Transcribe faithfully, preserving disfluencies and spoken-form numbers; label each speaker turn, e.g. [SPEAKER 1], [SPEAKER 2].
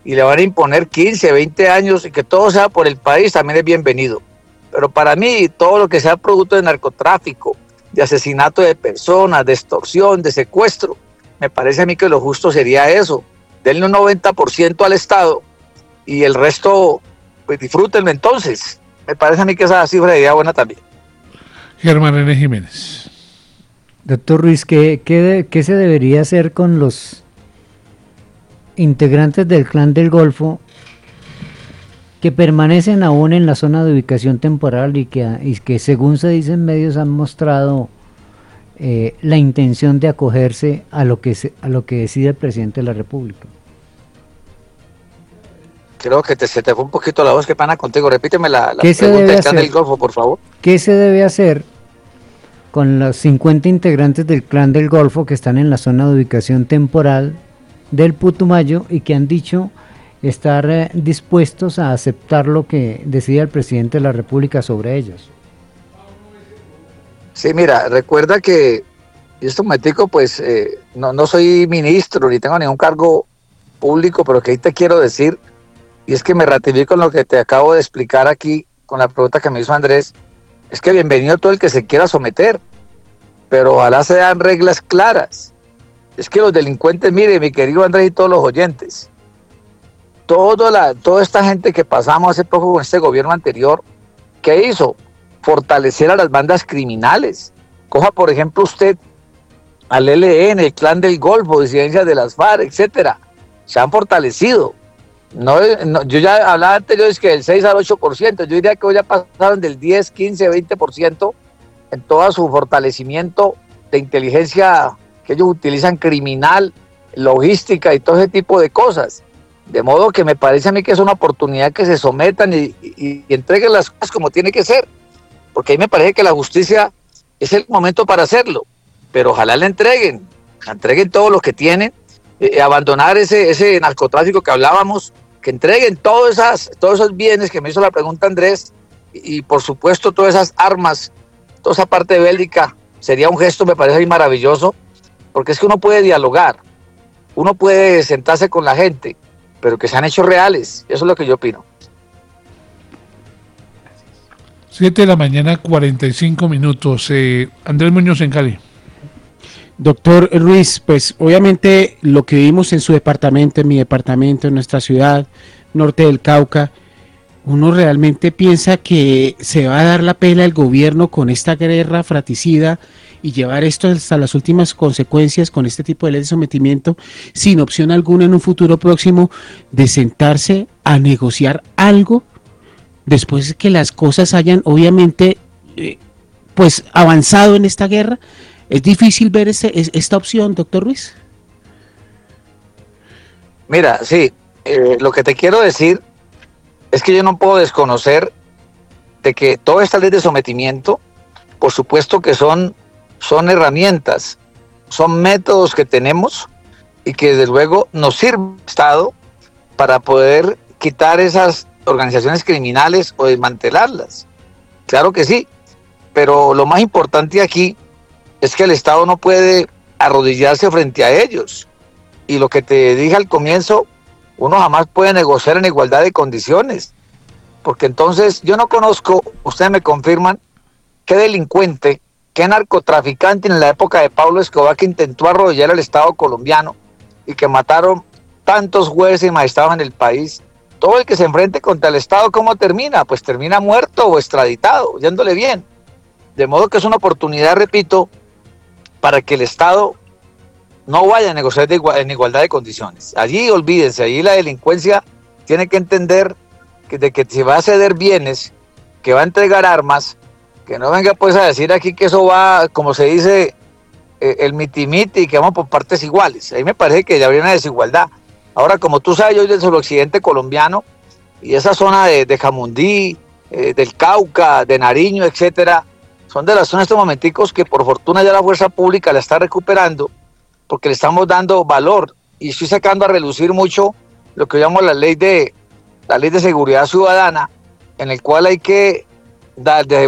[SPEAKER 1] y le van a imponer quince, veinte años y que todo sea por el país, también es bienvenido. Pero para mí, todo lo que sea producto de narcotráfico, de asesinato de personas, de extorsión, de secuestro, me parece a mí que lo justo sería eso. Denle un noventa por ciento al Estado y el resto, pues disfrútenlo entonces. Me parece a mí que esa cifra sería buena también.
[SPEAKER 2] Germán René Jiménez.
[SPEAKER 3] Doctor Ruiz, ¿qué, qué, ¿qué se debería hacer con los integrantes del Clan del Golfo que permanecen aún en la zona de ubicación temporal y que, y que según se dice en medios han mostrado eh, la intención de acogerse a lo que se, a lo que decide el presidente de la República?
[SPEAKER 1] Creo que te, se te fue un poquito la voz, qué pena contigo. Repíteme la, la
[SPEAKER 3] ¿Qué se
[SPEAKER 1] pregunta
[SPEAKER 3] debe
[SPEAKER 1] del Clan
[SPEAKER 3] hacer?
[SPEAKER 1] del Golfo, por favor.
[SPEAKER 3] ¿Qué se debe hacer con los cincuenta integrantes del Clan del Golfo que están en la zona de ubicación temporal del Putumayo y que han dicho estar eh, dispuestos a aceptar lo que decida el presidente de la República sobre ellos?
[SPEAKER 1] Sí, mira, recuerda que yo este momentico, pues, eh, no, no soy ministro ni tengo ningún cargo público, pero que ahí te quiero decir, y es que me ratifico en lo que te acabo de explicar aquí con la pregunta que me hizo Andrés, es que bienvenido todo el que se quiera someter, pero ojalá sean reglas claras. Es que los delincuentes, mire, mi querido Andrés y todos los oyentes, toda, la, toda esta gente que pasamos hace poco con este gobierno anterior, ¿qué hizo? Fortalecer a las bandas criminales. Coja, por ejemplo, usted al E L N, el Clan del Golfo, disidencias de las FARC, etcétera. Se han fortalecido. No, no, yo ya hablaba anteriores que del seis al ocho por ciento, yo diría que hoy ya pasaron del diez, quince, veinte por ciento en todo su fortalecimiento de inteligencia que ellos utilizan criminal, logística y todo ese tipo de cosas. De modo que me parece a mí que es una oportunidad que se sometan y, y, y entreguen las cosas como tiene que ser, porque ahí me parece que la justicia es el momento para hacerlo, pero ojalá le entreguen, entreguen todo lo que tienen, eh, abandonar ese, ese narcotráfico que hablábamos, que entreguen todos, esas, todos esos bienes que me hizo la pregunta Andrés, y, y por supuesto todas esas armas, toda esa parte bélica, sería un gesto, me parece maravilloso, porque es que uno puede dialogar, uno puede sentarse con la gente, pero que sean hechos reales, eso es lo que yo opino.
[SPEAKER 2] siete de la mañana, cuarenta y cinco minutos. Eh, Andrés Muñoz en Cali.
[SPEAKER 4] Doctor Ruiz, pues obviamente lo que vimos en su departamento, en mi departamento, en nuestra ciudad, norte del Cauca, uno realmente piensa que se va a dar la pela el gobierno con esta guerra fratricida y llevar esto hasta las últimas consecuencias con este tipo de ley de sometimiento, sin opción alguna en un futuro próximo de sentarse a negociar algo después de que las cosas hayan obviamente eh, pues avanzado en esta guerra. ¿Es difícil ver este, esta opción, doctor Ruiz?
[SPEAKER 1] Mira, sí, eh, lo que te quiero decir es que yo no puedo desconocer de que toda esta ley de sometimiento, por supuesto que son, son herramientas, son métodos que tenemos y que desde luego nos sirve el Estado para poder quitar esas organizaciones criminales o desmantelarlas. Claro que sí, pero lo más importante aquí es que el Estado no puede arrodillarse frente a ellos. Y lo que te dije al comienzo, uno jamás puede negociar en igualdad de condiciones. Porque entonces yo no conozco, ustedes me confirman, qué delincuente, qué narcotraficante en la época de Pablo Escobar que intentó arrodillar al Estado colombiano y que mataron tantos jueces y magistrados en el país. Todo el que se enfrente contra el Estado, ¿cómo termina? Pues termina muerto o extraditado, yéndole bien. De modo que es una oportunidad, repito, para que el Estado no vaya a negociar de igual, en igualdad de condiciones. Allí olvídense, allí la delincuencia tiene que entender que de que si va a ceder bienes, que va a entregar armas, que no venga pues a decir aquí que eso va, como se dice, eh, el mitimiti y que vamos por partes iguales. Ahí me parece que ya habría una desigualdad. Ahora, como tú sabes, yo soy del suroccidente colombiano y esa zona de, de Jamundí, eh, del Cauca, de Nariño, etcétera, son de las zonas estos momenticos que por fortuna ya la fuerza pública la está recuperando porque le estamos dando valor y estoy sacando a relucir mucho lo que llamamos la ley de la ley de seguridad ciudadana, en el cual hay que dar de